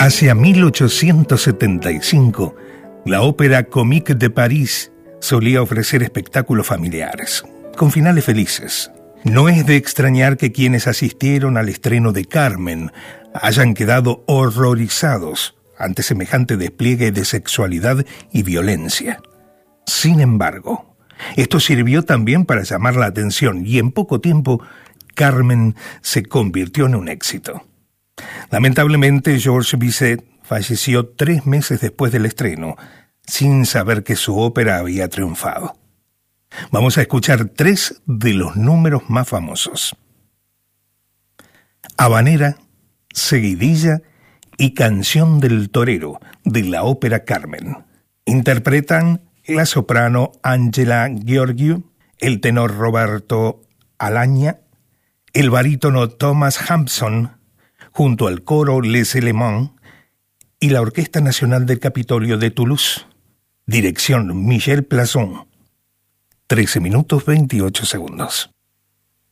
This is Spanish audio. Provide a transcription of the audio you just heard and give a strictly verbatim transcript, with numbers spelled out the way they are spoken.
Hacia mil ochocientos setenta y cinco, la Ópera Comique de París solía ofrecer espectáculos familiares, con finales felices. No es de extrañar que quienes asistieron al estreno de Carmen hayan quedado horrorizados ante semejante despliegue de sexualidad y violencia. Sin embargo, esto sirvió también para llamar la atención y en poco tiempo Carmen se convirtió en un éxito. Lamentablemente, Georges Bizet falleció tres meses después del estreno, sin saber que su ópera había triunfado. Vamos a escuchar tres de los números más famosos: Habanera, Seguidilla y Canción del Torero, de la ópera Carmen. Interpretan la soprano Angela Gheorghiu, el tenor Roberto Alaña, el barítono Thomas Hampson, junto al coro Les Éléments y la Orquesta Nacional del Capitolio de Toulouse. Dirección Michel Plasson. trece minutos veintiocho segundos.